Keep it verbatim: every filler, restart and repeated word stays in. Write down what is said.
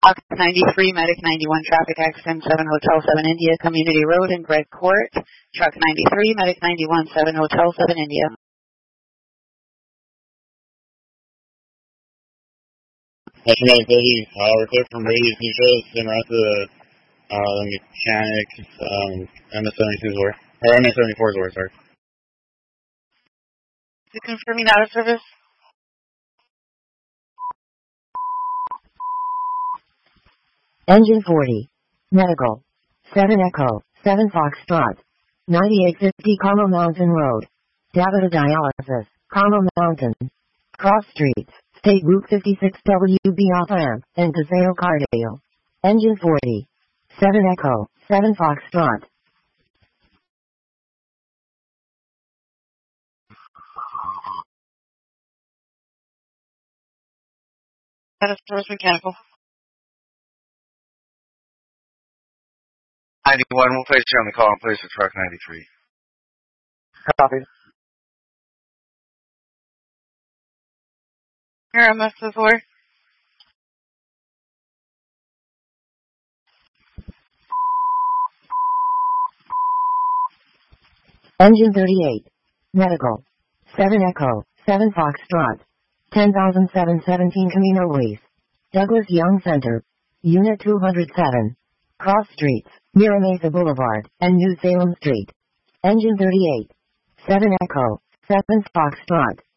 Truck ninety-three, Medic ninety-one, traffic accident, seven Hotel seven India, Community Road in Greg Court. Truck ninety-three, Medic ninety-one, seven Hotel seven India. National thirty, uh, we're clear from radius neutral, send out to the, uh, the mechanics, um, M S seventy-two's work, or M S seventy-four's work, sorry. Is it confirming out of service? Engine forty. Medical. seven Echo, seven Foxtrot. ninety-eight fifty Carmel Mountain Road. Davida Dialysis, Carmel Mountain. Cross Streets, State Route fifty-six W B off-ramp, and Paseo Cardio. Engine forty. seven Echo, seven Foxtrot. Out of service mechanical. ninety-one, we'll place you on the call and place the truck ninety-three. Copy. Your M S is where? Engine thirty-eight. Medical. seven Echo, seven Foxtrot. ten thousand seven hundred seventeen Camino Luis. Douglas Young Center. Unit two oh seven. Cross Streets, Mira Mesa Boulevard, and New Salem Street. Engine thirty-eight. seven Echo, seven Foxtrot.